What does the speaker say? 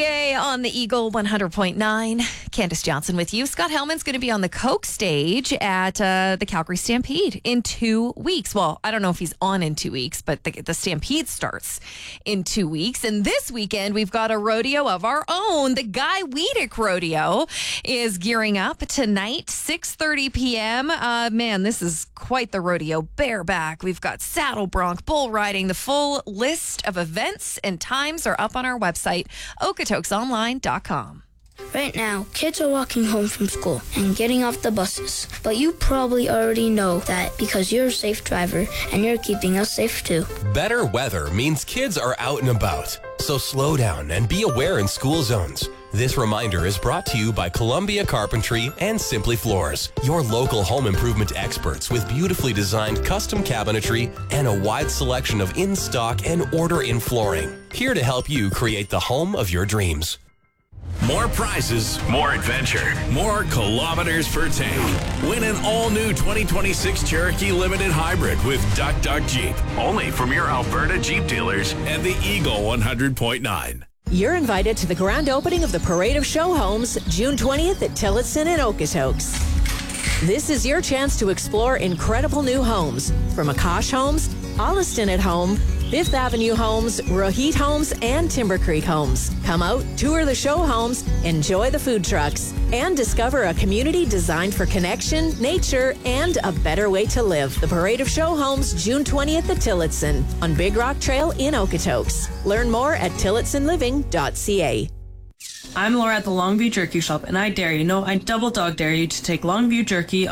CA on the Eagle 100.9. Candace Johnson with you. Scott Hellman's going to be on the Coke stage at the Calgary Stampede in 2 weeks. Well, I don't know if he's on in 2 weeks, but the Stampede starts in 2 weeks. And this weekend, we've got a rodeo of our own. The Guy Weedick Rodeo is gearing up tonight, 6:30 p.m. Man, this is quite the rodeo. Bareback. We've got saddle bronc, bull riding. The full list of events and times are up on our website, okatokesonline.com. Right now, kids are walking home from school and getting off the buses. But you probably already know that because you're a safe driver and you're keeping us safe too. Better weather means kids are out and about. So slow down and be aware in school zones. This reminder is brought to you by Columbia Carpentry and Simply Floors, your local home improvement experts with beautifully designed custom cabinetry and a wide selection of in-stock and order-in flooring. Here to help you create the home of your dreams. More prizes, more adventure, more kilometers per tank. Win an all-new 2026 Cherokee Limited Hybrid with Duck Duck Jeep. Only from your Alberta Jeep dealers and the Eagle 100.9. You're invited to the grand opening of the Parade of Show Homes, June 20th at Tillotson and Okotoks. This is your chance to explore incredible new homes from Akash Homes, Olliston at Home, Fifth Avenue Homes, Rohit Homes, and Timber Creek Homes. Come out, tour the show homes, enjoy the food trucks, and discover a community designed for connection, nature, and a better way to live. The Parade of Show Homes, June 20th at Tillotson on Big Rock Trail in Okotoks. Learn more at tillotsonliving.ca. I'm Laura at the Longview Jerky Shop, and I double dog dare you to take Longview Jerky